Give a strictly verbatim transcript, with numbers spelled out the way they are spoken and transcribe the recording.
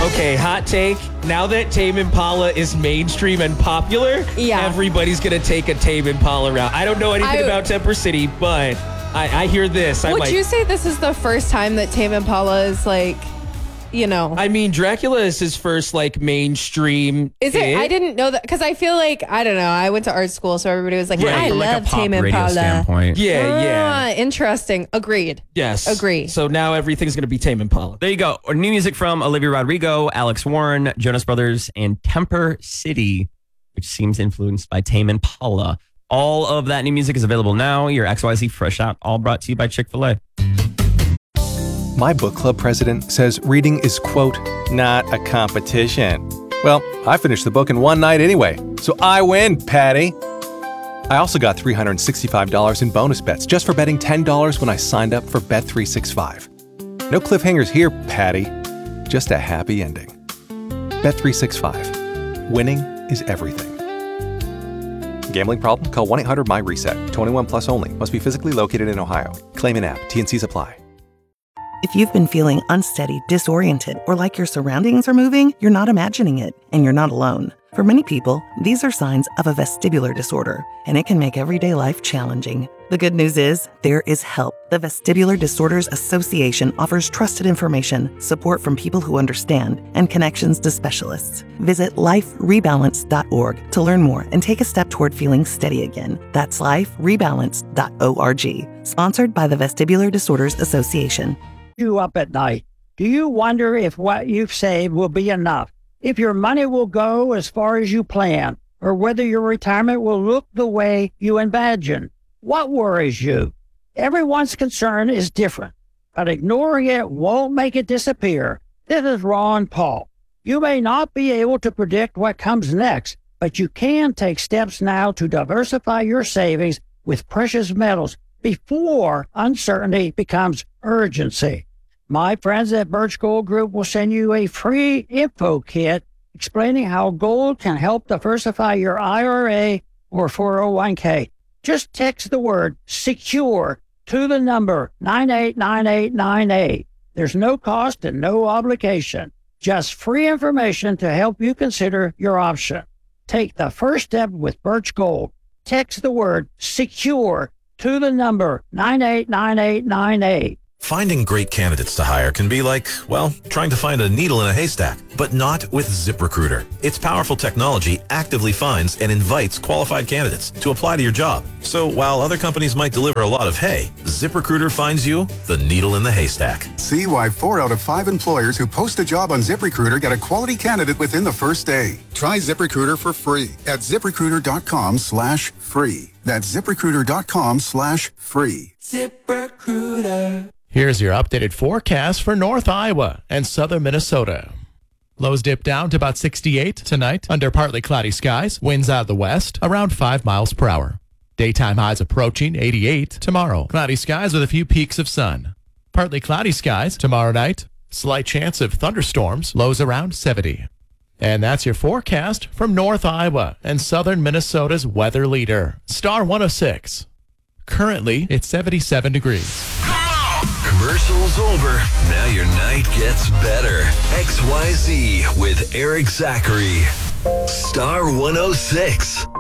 Okay, hot take. Now that Tame Impala is mainstream and popular, Yeah. everybody's going to take a Tame Impala route. I don't know anything I- about Temper City, but I, I hear this. I Would might. you say this is the first time that Tame Impala is like, you know? I mean, Dracula is his first like mainstream. Is it? hit. I didn't know that because I feel like I don't know. I went to art school, so everybody was like, Right. "I From like love a pop Tame radio Impala." standpoint. Yeah, yeah. Ah, interesting. Agreed. Yes. Agree. So now everything's going to be Tame Impala. There you go. Or new music from Olivia Rodrigo, Alex Warren, Jonas Brothers, and Temper City, which seems influenced by Tame Impala. All of that new music is available now. Your X Y Z Fresh Out, all brought to you by Chick-fil-A. My book club president says reading is, quote, not a competition. Well, I finished the book in one night anyway, so I win, Patty. I also got three hundred sixty-five dollars in bonus bets just for betting ten dollars when I signed up for Bet three sixty-five. No cliffhangers here, Patty. Just a happy ending. Bet three sixty-five. Winning is everything. Gambling problem? Call one eight hundred M Y reset. twenty-one plus only. Must be physically located in Ohio. Claim in app. T N Cs apply. If you've been feeling unsteady, disoriented, or like your surroundings are moving, you're not imagining it, and you're not alone. For many people, these are signs of a vestibular disorder, and it can make everyday life challenging. The good news is, there is help. The Vestibular Disorders Association offers trusted information, support from people who understand, and connections to specialists. Visit life rebalance dot org to learn more and take a step toward feeling steady again. That's life rebalance dot org. Sponsored by the Vestibular Disorders Association. You up at night? Do you wonder if what you've saved will be enough? If your money will go as far as you plan, or whether your retirement will look the way you imagine? What worries you? Everyone's concern is different, but ignoring it won't make it disappear. This is Ron Paul. You may not be able to predict what comes next, but you can take steps now to diversify your savings with precious metals before uncertainty becomes urgency. My friends at Birch Gold Group will send you a free info kit explaining how gold can help diversify your I R A or four oh one k. Just text the word SECURE to the number nine eight nine eight nine eight. There's no cost and no obligation. Just free information to help you consider your option. Take the first step with Birch Gold. Text the word SECURE to the number nine eight nine eight nine eight. Finding great candidates to hire can be like, well, trying to find a needle in a haystack, but not with ZipRecruiter. Its powerful technology actively finds and invites qualified candidates to apply to your job. So while other companies might deliver a lot of hay, ZipRecruiter finds you the needle in the haystack. See why four out of five employers who post a job on ZipRecruiter get a quality candidate within the first day. Try ZipRecruiter for free at ZipRecruiter.com slash free. That's ZipRecruiter.com slash free. ZipRecruiter. Here's your updated forecast for North Iowa and southern Minnesota. Lows dip down to about sixty-eight tonight under partly cloudy skies. Winds out of the west around five miles per hour. Daytime highs approaching eighty-eight tomorrow. Cloudy skies with a few peaks of sun. Partly cloudy skies tomorrow night. Slight chance of thunderstorms. Lows around seventy. And that's your forecast from North Iowa and southern Minnesota's weather leader, Star one oh six. Currently, it's seventy-seven degrees. Commercial's over. Now your night gets better. X Y Z with Eric Zachary. Star one oh six.